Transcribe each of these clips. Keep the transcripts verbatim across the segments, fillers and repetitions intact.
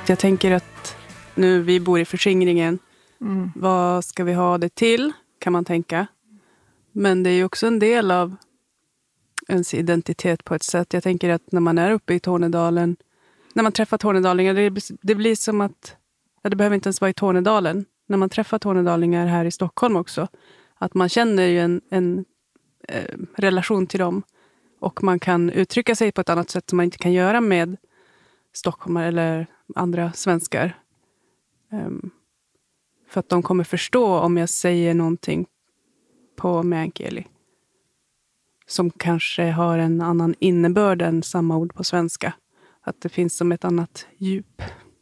Jag tänker att nu vi bor i förskingringen. Mm. Vad ska vi ha det till, kan man tänka. Men det är ju också en del av ens identitet på ett sätt. Jag tänker att när man är uppe i Tornedalen, när man träffar tornedalingar, det blir, det blir som att, ja, det behöver inte ens vara i Tornedalen. När man träffar tornedalingar här i Stockholm också, att man känner ju en, en eh, relation till dem. Och man kan uttrycka sig på ett annat sätt som man inte kan göra med stockholmare eller andra svenskar. Um, för att de kommer förstå om jag säger någonting på meänkieli som kanske har en annan innebörd än samma ord på svenska. Att det finns som ett annat djup.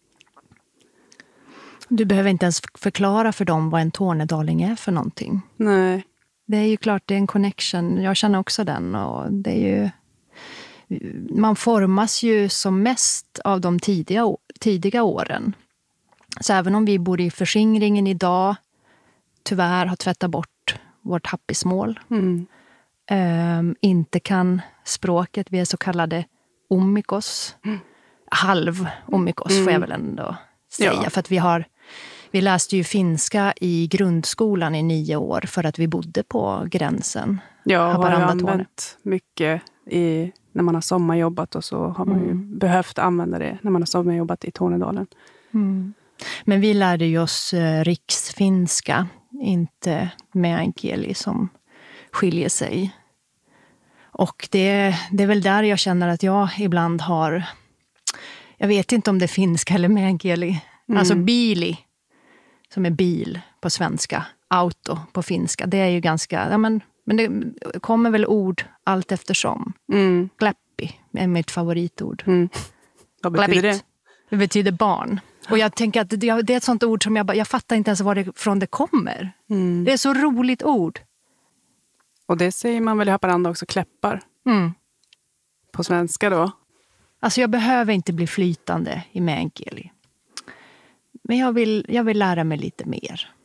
Du behöver inte ens förklara för dem vad en tornedaling är för någonting. Nej. Det är ju klart, det är en connection. Jag känner också den. Och det är ju, man formas ju som mest av de tidiga, tidiga åren. Så även om vi bor i förskingringen idag, tyvärr har tvättat bort vårt happismål. Mm. Um, inte kan språket, vi är så kallade omikos. Mm. Halv omikos mm. får jag väl ändå säga. Ja. För att vi har, vi läste ju finska i grundskolan i nio år för att vi bodde på gränsen. Ja, har jag använt mycket i, när man har sommarjobbat och så har man ju mm. behövt använda det när man har sommarjobbat i Tornedalen. Mm. Men vi lärde ju oss eh, riksfinska, inte meänkieli som skiljer sig. Och det, det är väl där jag känner att jag ibland har, jag vet inte om det är finska eller meänkieli. Mm. Alltså bili, som är bil på svenska, auto på finska. Det är ju ganska, ja men, men det kommer väl ord allt eftersom. Mm. Kläppi är mitt favoritord. Mm. Vad betyder det? Det betyder barn. Och jag tänker att det, det är ett sånt ord som jag bara, jag fattar inte ens varifrån det kommer. Mm. Det är så roligt ord. Och det säger man väl i Haparanda också, kläppar. Mm. På svenska då. Alltså jag behöver inte bli flytande i meänkieli. Men jag vill, jag vill lära mig lite mer.